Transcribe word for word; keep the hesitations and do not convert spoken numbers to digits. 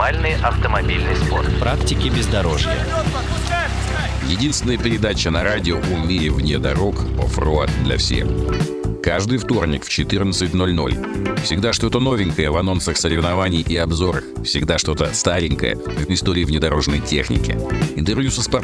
Экстремальный автомобильный спорт. Практики бездорожья. Единственная передача на радио о мире вне дорог, оффроад для всех. Каждый вторник в четырнадцать ноль ноль. Всегда что-то новенькое в анонсах соревнований и обзорах. Всегда что-то старенькое в истории внедорожной техники. Интервью со спортсменами.